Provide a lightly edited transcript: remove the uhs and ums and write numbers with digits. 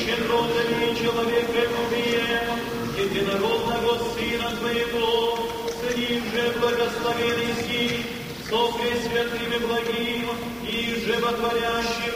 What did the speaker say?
щедротами человеколюбием, единородного Сына Твоего, с Ним же благословенный си, со Пресвятым и благим, и животворящим